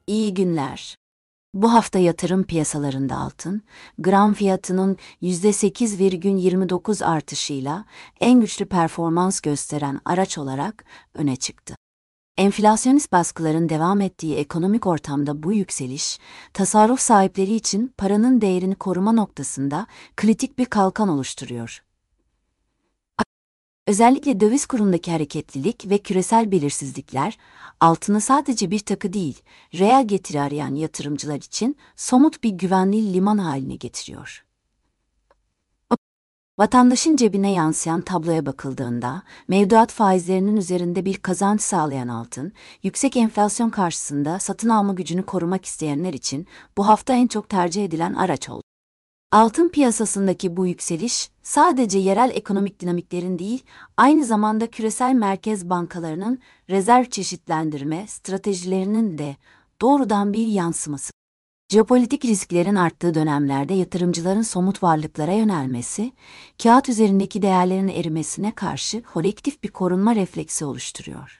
İyi günler. Bu hafta yatırım piyasalarında altın, gram fiyatının %8,29 artışıyla en güçlü performans gösteren araç olarak öne çıktı. Enflasyonist baskıların devam ettiği ekonomik ortamda bu yükseliş, tasarruf sahipleri için paranın değerini koruma noktasında kritik bir kalkan oluşturuyor. Özellikle döviz kurundaki hareketlilik ve küresel belirsizlikler, altını sadece bir takı değil, reel getiri arayan yatırımcılar için somut bir güvenli liman haline getiriyor. Vatandaşın cebine yansıyan tabloya bakıldığında, mevduat faizlerinin üzerinde bir kazanç sağlayan altın, yüksek enflasyon karşısında satın alma gücünü korumak isteyenler için bu hafta en çok tercih edilen araç oldu. Altın piyasasındaki bu yükseliş, sadece yerel ekonomik dinamiklerin değil, aynı zamanda küresel merkez bankalarının rezerv çeşitlendirme stratejilerinin de doğrudan bir yansıması. Jeopolitik risklerin arttığı dönemlerde yatırımcıların somut varlıklara yönelmesi, kağıt üzerindeki değerlerin erimesine karşı kolektif bir korunma refleksi oluşturuyor.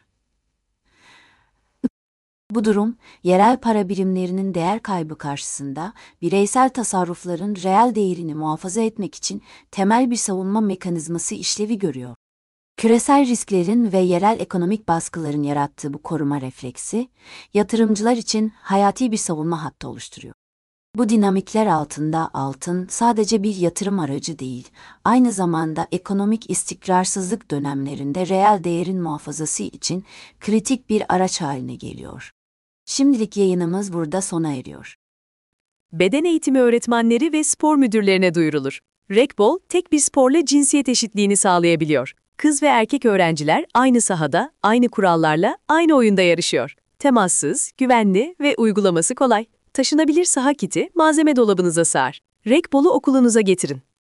Bu durum, yerel para birimlerinin değer kaybı karşısında bireysel tasarrufların reel değerini muhafaza etmek için temel bir savunma mekanizması işlevi görüyor. Küresel risklerin ve yerel ekonomik baskıların yarattığı bu koruma refleksi, yatırımcılar için hayati bir savunma hattı oluşturuyor. Bu dinamikler altında altın sadece bir yatırım aracı değil, aynı zamanda ekonomik istikrarsızlık dönemlerinde reel değerin muhafazası için kritik bir araç haline geliyor. Şimdilik yayınımız burada sona eriyor. Beden eğitimi öğretmenleri ve spor müdürlerine duyurulur. Rekbol, tek bir sporla cinsiyet eşitliğini sağlayabiliyor. Kız ve erkek öğrenciler aynı sahada, aynı kurallarla, aynı oyunda yarışıyor. Temassız, güvenli ve uygulaması kolay. Taşınabilir saha kiti malzeme dolabınıza sığar. Rekbol'u okulunuza getirin.